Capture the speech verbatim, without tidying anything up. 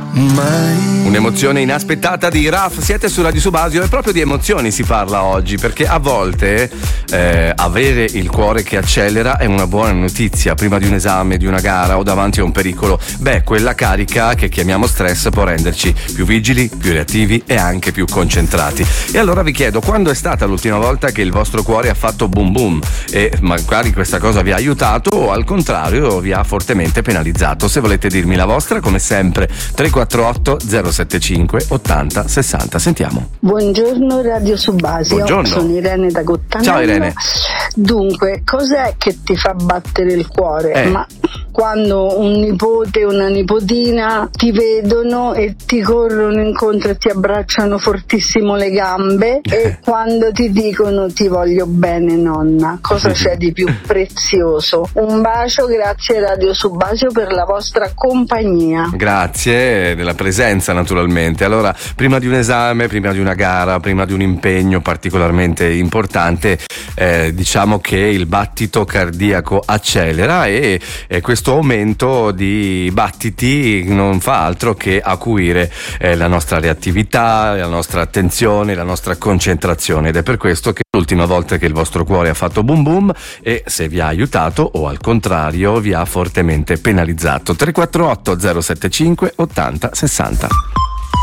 mai. Un'emozione inaspettata di Raf, siete su Radio Subasio e proprio di emozioni si parla oggi, perché a volte eh, avere il cuore che accelera è una buona notizia prima di un esame, di una gara o davanti a un pericolo. Beh, quella carica che chiamiamo stress può renderci più vigili, più reattivi e anche più concentrati. E allora vi chiedo, quando è stata l'ultima volta che il vostro cuore ha fatto boom boom e magari questa cosa vi ha aiutato o al contrario vi ha fortemente penalizzato? Se volete dirmi la vostra, come sempre tre quattro otto zero sette cinque ottanta sessanta. Sentiamo. Buongiorno Radio Subasio. Buongiorno. Sono Irene da Cottanello. Ciao Irene. Dunque, cos'è che ti fa battere il cuore? Eh. Ma quando un nipote o una nipotina ti vedono e ti corrono incontro e ti abbracciano fortissimo le gambe e quando ti dicono ti voglio bene nonna, cosa c'è di più prezioso? Un bacio, grazie Radio Subasio per la vostra compagnia. Grazie della presenza naturalmente. Allora, prima di un esame, prima di una gara, prima di un impegno particolarmente importante, eh, diciamo che il battito cardiaco accelera e, e questo aumento di battiti non fa altro che acuire eh, la nostra reattività, la nostra attenzione, la nostra concentrazione, ed è per questo che l'ultima volta che il vostro cuore ha fatto boom boom e se vi ha aiutato o al contrario vi ha fortemente penalizzato. tre quattro otto zero sette cinque ottanta sessanta.